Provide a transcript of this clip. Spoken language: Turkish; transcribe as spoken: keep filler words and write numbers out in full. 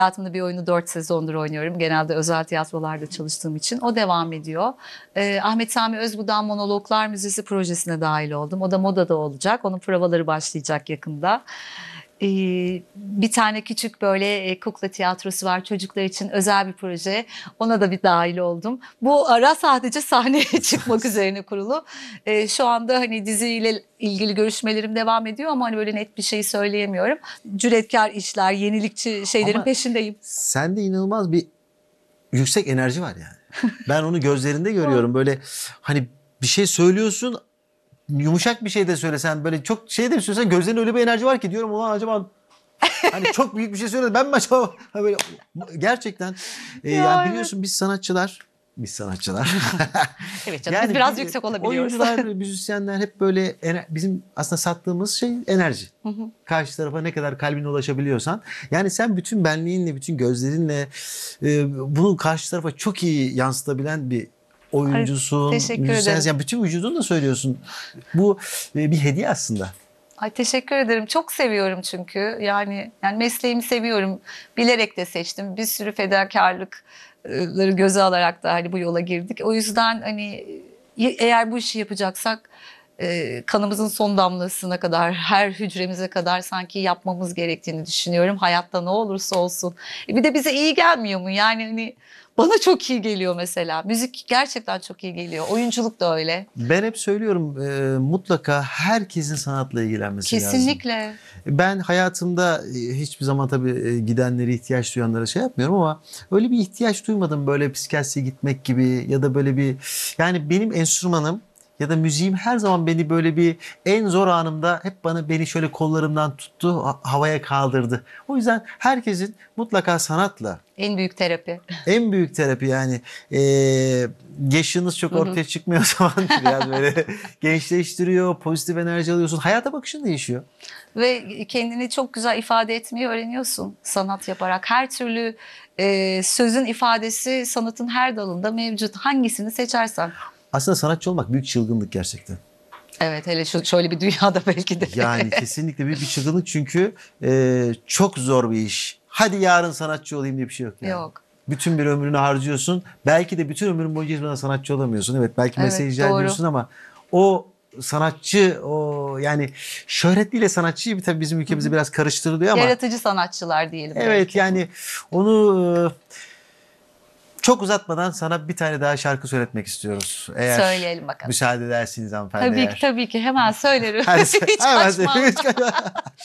Hayatımda bir oyunu dört sezondur oynuyorum. Genelde özel tiyatrolarda çalıştığım için. O devam ediyor. Ee, Ahmet Sami Özbu'dan Monologlar Müzesi projesine dahil oldum. O da Moda'da olacak. Onun provaları başlayacak yakında. Ee, bir tane küçük böyle e, kukla tiyatrosu var çocuklar için, özel bir proje. Ona da bir dahil oldum. Bu ara sadece sahneye çıkmak üzerine kurulu. Ee, şu anda hani diziyle ilgili görüşmelerim devam ediyor ama hani böyle net bir şey söyleyemiyorum. Cüretkar işler, yenilikçi şeylerin Ama peşindeyim. sende inanılmaz bir yüksek enerji var yani. Ben onu gözlerinde görüyorum. Böyle hani bir şey söylüyorsun, yumuşak bir şey de söylesen, böyle çok şey de söylesen gözlerinde öyle bir enerji var ki diyorum ulan acaba hani çok büyük bir şey söyledi ben mi acaba böyle gerçekten e, Ya yani evet. biliyorsun biz sanatçılar biz sanatçılar Evet canım, yani biz biraz biz- yüksek olabiliyoruz. oyuncular, müzisyenler hep böyle ener- bizim aslında sattığımız şey enerji. Karşı tarafa ne kadar kalbine ulaşabiliyorsan. Yani sen bütün benliğinle, bütün gözlerinle e, bunu karşı tarafa çok iyi yansıtabilen bir oyuncusun, teşekkür müzisyensin. ederim. Yani bütün vücudunla söylüyorsun. Bu e, bir hediye aslında. Ay teşekkür ederim. Çok seviyorum çünkü. Yani yani mesleğimi seviyorum. Bilerek de seçtim. Bir sürü fedakarlıkları göze alarak da hani bu yola girdik. O yüzden hani eğer bu işi yapacaksak e, kanımızın son damlasına kadar, her hücremize kadar sanki yapmamız gerektiğini düşünüyorum. Hayatta ne olursa olsun. E bir de bize iyi gelmiyor mu? Yani hani bana çok iyi geliyor mesela. Müzik gerçekten çok iyi geliyor. Oyunculuk da öyle. Ben hep söylüyorum e, mutlaka herkesin sanatla ilgilenmesi lazım. Kesinlikle. Ben hayatımda e, hiçbir zaman tabii e, gidenleri, ihtiyaç duyanlara şey yapmıyorum ama öyle bir ihtiyaç duymadım böyle psikiyatriye gitmek gibi ya da böyle bir, yani benim enstrümanım ya da müziğim her zaman beni böyle bir en zor anımda hep bana beni şöyle kollarımdan tuttu, ha- havaya kaldırdı. O yüzden herkesin mutlaka sanatla En büyük terapi. en büyük terapi yani e, yaşınız çok ortaya çıkmıyor o zaman biraz böyle gençleştiriyor, pozitif enerji alıyorsun, hayata bakışın değişiyor. Ve kendini çok güzel ifade etmeyi öğreniyorsun sanat yaparak. Her türlü e, sözün ifadesi sanatın her dalında mevcut. Hangisini seçersen. Aslında sanatçı olmak büyük çılgınlık gerçekten. Evet, hele şu, şöyle bir dünyada belki de. Yani kesinlikle büyük bir çılgınlık çünkü e, çok zor bir iş. Hadi yarın sanatçı olayım diye bir şey yok yani. Yok. Bütün bir ömrünü harcıyorsun. Belki de bütün ömrün boyunca hiçbir zaman sanatçı olamıyorsun. Evet, belki Evet, mesleği icra doğru. ediyorsun ama o sanatçı, o yani şöhretliyle sanatçıyı bir tabii bizim ülkemizde biraz karıştırılıyor ama Yaratıcı sanatçılar diyelim evet belki. yani onu e, çok uzatmadan sana bir tane daha şarkı söyletmek istiyoruz. Eğer Söyleyelim bakalım. müsaade edersiniz hanımefendi. Tabii eğer. ki tabii ki hemen söylerim. Hadi, Hiç hemen kaçmam. söyle, hiç kaçma.